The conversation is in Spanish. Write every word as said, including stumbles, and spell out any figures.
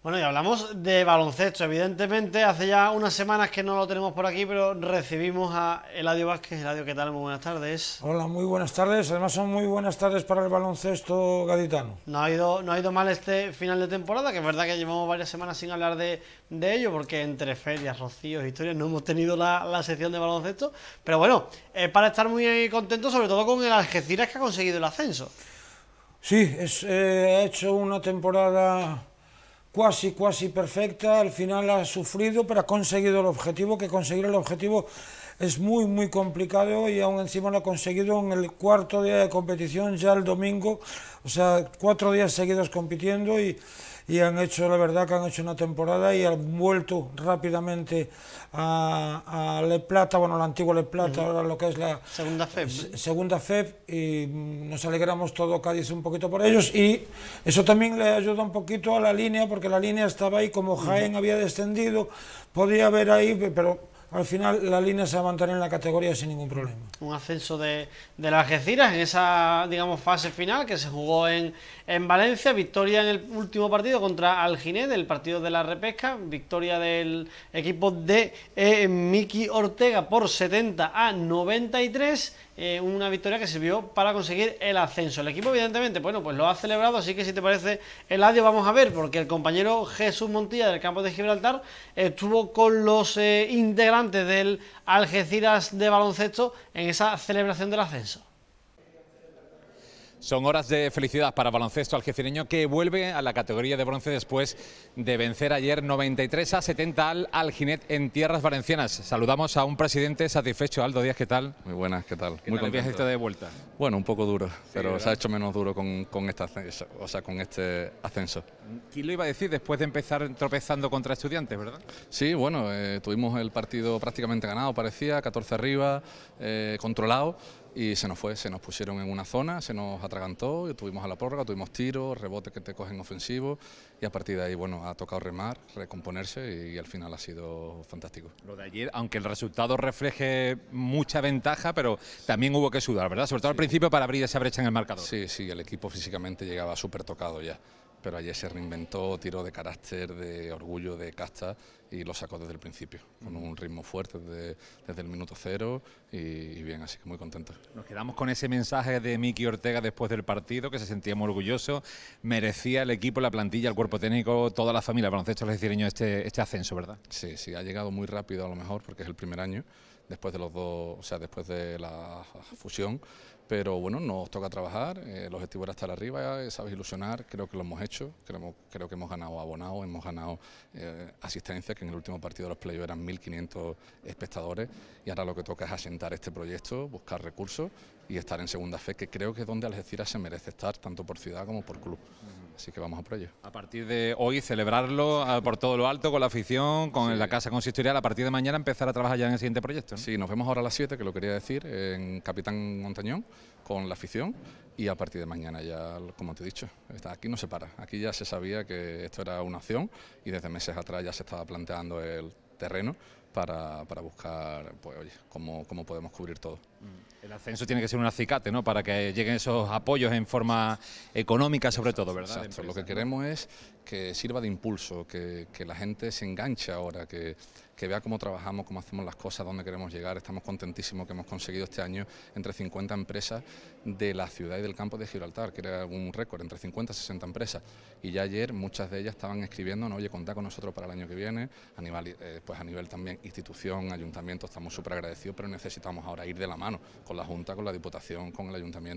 Bueno, y hablamos de baloncesto, evidentemente, hace ya unas semanas que no lo tenemos por aquí, pero recibimos a Eladio Vázquez. Eladio, ¿qué tal? Muy buenas tardes. Hola, muy buenas tardes, además son muy buenas tardes para el baloncesto gaditano. No ha ido, no ha ido mal este final de temporada, que es verdad que llevamos varias semanas sin hablar de, de ello, porque entre ferias, rocíos, historias, no hemos tenido la, la sección de baloncesto, pero bueno, es para estar muy contentos, sobre todo con el Algeciras, que ha conseguido el ascenso. Sí, es, eh, ha hecho una temporada cuasi, cuasi perfecta, al final ha sufrido, pero ha conseguido el objetivo, que conseguir el objetivo es muy, muy complicado y aún encima lo ha conseguido en el cuarto día de competición, ya el domingo, o sea, cuatro días seguidos compitiendo y, y han hecho, la verdad que han hecho una temporada y han vuelto rápidamente a, a Le Plata, bueno, la antigua Le Plata, uh-huh. Ahora lo que es la Segunda F E B. Se, segunda F E B, y nos alegramos todo Cádiz un poquito por ellos, y eso también le ayuda un poquito a la línea, porque la línea estaba ahí, como Jaén uh-huh. había descendido, podía haber ahí, pero al final la línea se va a mantener en la categoría sin ningún problema. Un ascenso de, de las Algeciras en esa, digamos, fase final que se jugó en, en Valencia, victoria en el último partido contra Alginet, el partido de la repesca, victoria del equipo de eh, Miki Ortega por setenta a noventa y tres, eh, una victoria que sirvió para conseguir el ascenso. El equipo evidentemente, bueno, pues lo ha celebrado, así que si te parece, Eladio, vamos a ver, porque el compañero Jesús Montilla del campo de Gibraltar estuvo con los eh, integrantes del Algeciras de baloncesto en esa celebración del ascenso. Son horas de felicidad para baloncesto algecireño, que vuelve a la categoría de bronce después de vencer ayer noventa y tres a setenta al Alginet en tierras valencianas. Saludamos a un presidente satisfecho. Aldo Díaz, ¿qué tal? Muy buenas, ¿qué tal? ¿Qué Muy tal el viaje de vuelta? Bueno, un poco duro, sí, pero ¿verdad? Se ha hecho menos duro con, con, esta, o sea, con este ascenso. ¿Quién lo iba a decir después de empezar tropezando contra Estudiantes, verdad? Sí, bueno, eh, tuvimos el partido prácticamente ganado, parecía, catorce arriba, eh, controlado. Y se nos fue, se nos pusieron en una zona, se nos atragantó, y tuvimos a la prórroga, tuvimos tiros, rebotes que te cogen ofensivos, y a partir de ahí, bueno, ha tocado remar, recomponerse, y, y al final ha sido fantástico. Lo de ayer, aunque el resultado refleje mucha ventaja, pero también hubo que sudar, ¿verdad? Sobre todo sí. Al principio, para abrir esa brecha en el marcador. Sí, sí, el equipo físicamente llegaba súper tocado ya, pero ayer se reinventó, tiró de carácter, de orgullo, de casta, y lo sacó desde el principio, con un ritmo fuerte desde, desde el minuto cero, y, y bien, así que muy contento. Nos quedamos con ese mensaje de Miki Ortega después del partido, que se sentía muy orgulloso, merecía el equipo, la plantilla, el cuerpo técnico, toda la familia, el baloncesto algecireño, este, este ascenso, ¿verdad? Sí, sí, ha llegado muy rápido a lo mejor, porque es el primer año, después de los dos, o sea, después de la fusión, pero bueno, nos toca trabajar, eh, el objetivo era estar arriba, eh, sabes, ilusionar, creo que lo hemos hecho, creo, creo que hemos ganado abonados, hemos ganado eh, asistencia, que en el último partido de los playoffs eran mil quinientos espectadores, y ahora lo que toca es asentar este proyecto, buscar recursos y estar en segunda fe, que creo que es donde Algeciras se merece estar, tanto por ciudad como por club. Así que vamos a por ello. A partir de hoy celebrarlo por todo lo alto, con la afición, con sí. la casa consistorial, a partir de mañana empezar a trabajar ya en el siguiente proyecto, ¿no? Sí, nos vemos ahora a las siete, que lo quería decir, en Capitán Montañón, con la afición, y a partir de mañana ya, como te he dicho, aquí no se para. Aquí ya se sabía que esto era una opción, y desde meses atrás ya se estaba planteando el terreno para, para buscar, pues oye, cómo, cómo podemos cubrir todo. El ascenso tiene que ser un acicate, ¿no?, para que lleguen esos apoyos en forma económica, sobre todo, ¿verdad? Exacto, lo que queremos es que sirva de impulso, que, que la gente se enganche ahora, que, que vea cómo trabajamos, cómo hacemos las cosas, dónde queremos llegar. Estamos contentísimos que hemos conseguido este año entre cincuenta empresas de la ciudad y del campo de Gibraltar, que era un récord, entre cincuenta y sesenta empresas. Y ya ayer muchas de ellas estaban escribiendo, no, oye, contá con nosotros para el año que viene, a nivel, eh, pues a nivel también institución, ayuntamiento, estamos súper agradecidos, pero necesitamos ahora ir de la mano con la Junta, con la Diputación, con el Ayuntamiento.